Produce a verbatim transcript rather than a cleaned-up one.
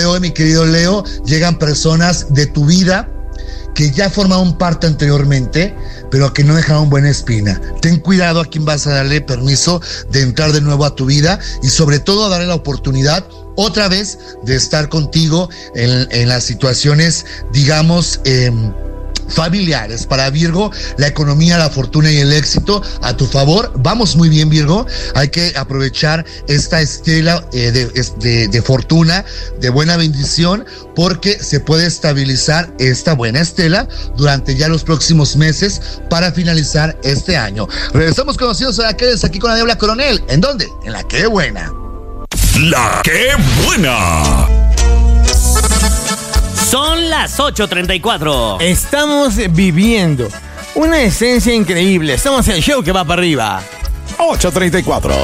hoy, mi querido Leo, llegan personas de tu vida que ya formaron parte anteriormente, pero que no dejaron buena espina. Ten cuidado a quién vas a darle permiso de entrar de nuevo a tu vida y sobre todo a darle la oportunidad otra vez de estar contigo en, en las situaciones, digamos, eh, familiares. Para Virgo, la economía, la fortuna y el éxito a tu favor. Vamos muy bien, Virgo. Hay que aprovechar esta estela eh, de, de, de fortuna, de buena bendición, porque se puede estabilizar esta buena estela durante ya los próximos meses para finalizar este año. Regresamos conocidos a aquellos aquí con la Diabla Coronel. ¿En dónde? En La Qué Buena. La Qué Buena. Son las ocho treinta y cuatro. Estamos viviendo una esencia increíble. Estamos en el show que va para arriba. ocho treinta y cuatro.